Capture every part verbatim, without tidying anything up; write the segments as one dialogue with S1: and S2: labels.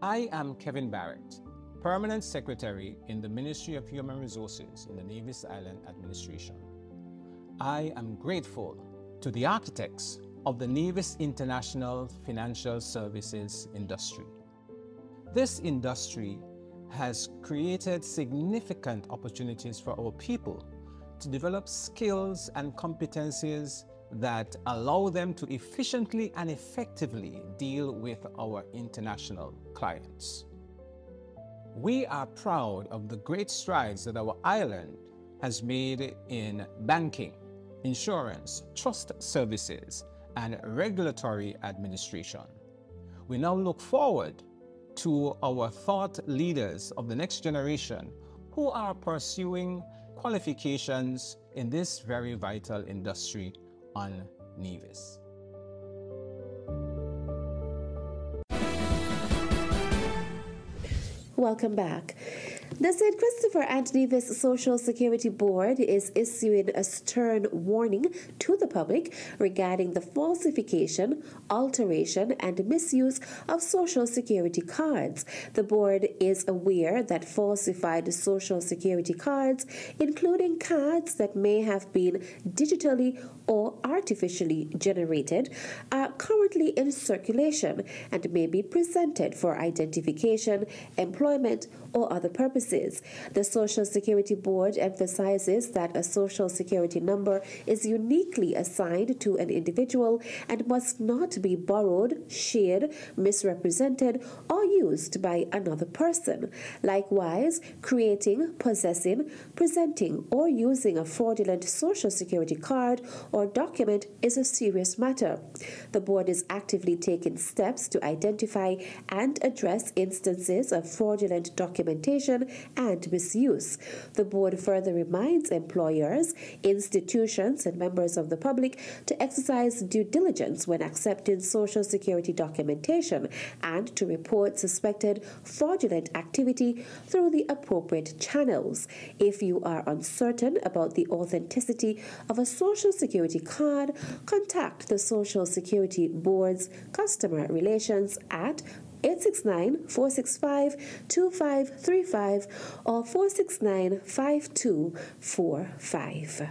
S1: I am Kevin Barrett, Permanent Secretary in the Ministry of Human Resources in the Nevis Island Administration. I am grateful to the architects of the Nevis International Financial Services industry. This industry has created significant opportunities for our people to develop skills and competencies that allow them to efficiently and effectively deal with our international clients. We are proud of the great strides that our island has made in banking, insurance, trust services, and regulatory administration. We now look forward to our thought leaders of the next generation who are pursuing qualifications in this very vital industry on Nevis.
S2: Welcome back. The Saint Christopher and Nevis Social Security Board is issuing a stern warning to the public regarding the falsification, alteration, and misuse of Social Security cards. The board is aware that falsified Social Security cards, including cards that may have been digitally or artificially generated, are currently in circulation and may be presented for identification, employment, or other purposes. The Social Security Board emphasizes that a Social Security number is uniquely assigned to an individual and must not be borrowed, shared, misrepresented, or used by another person. Likewise, creating, possessing, presenting, or using a fraudulent Social Security card or document is a serious matter. The board is actively taking steps to identify and address instances of fraudulent documentation and misuse. The board further reminds employers, institutions, and members of the public to exercise due diligence when accepting Social Security documentation and to report suspected fraudulent activity through the appropriate channels. If you are uncertain about the authenticity of a Social Security card, contact the Social Security Board's Customer Relations at eight six nine, four six five, two five three five or four six nine, five two four five.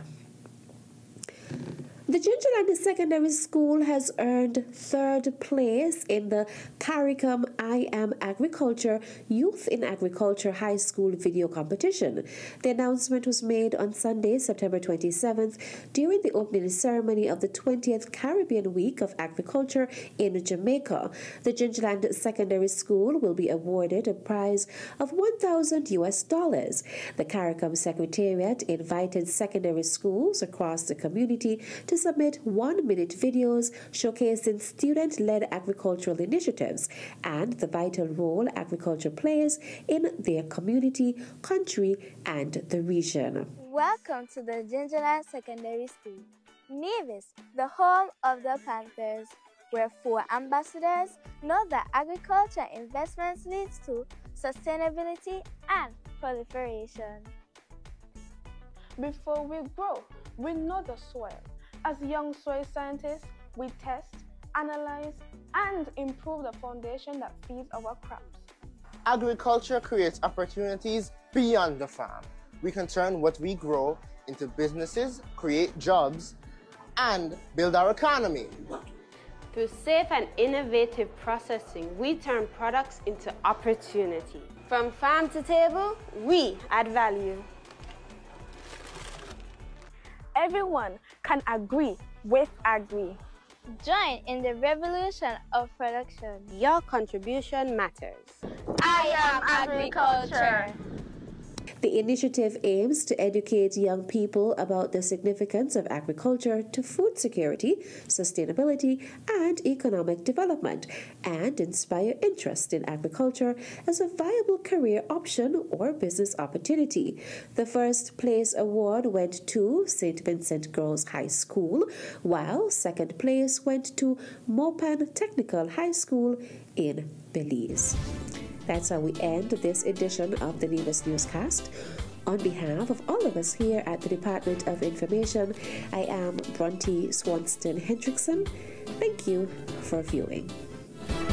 S2: The Gingerland Secondary School has earned third place in the CARICOM I Am Agriculture Youth in Agriculture High School Video Competition. The announcement was made on Sunday, September twenty-seventh, during the opening ceremony of the twentieth Caribbean Week of Agriculture in Jamaica. The Gingerland Secondary School will be awarded a prize of one thousand U S dollars. The CARICOM Secretariat invited secondary schools across the community to submit one-minute videos showcasing student-led agricultural initiatives and the vital role agriculture plays in their community, country, and the region.
S3: Welcome to the Gingerland Secondary School, Nevis, the home of the Panthers, where four ambassadors know that agriculture investments leads to sustainability and proliferation.
S4: Before we grow, we know the soil. As young soil scientists, we test, analyze, and improve the foundation that feeds our crops.
S5: Agriculture creates opportunities beyond the farm. We can turn what we grow into businesses, create jobs, and build our economy.
S6: Through safe and innovative processing, we turn products into opportunity. From farm to table, we add value.
S4: Everyone can agree with Agri.
S3: Join in the revolution of production.
S6: Your contribution matters.
S3: I am agriculture.
S2: The initiative aims to educate young people about the significance of agriculture to food security, sustainability, and economic development, and inspire interest in agriculture as a viable career option or business opportunity. The first place award went to Saint Vincent Girls High School, while second place went to Mopan Technical High School in Belize. That's how we end this edition of the Nevis Newscast. On behalf of all of us here at the Department of Information, I am Bronte Swanston Hendrickson. Thank you for viewing.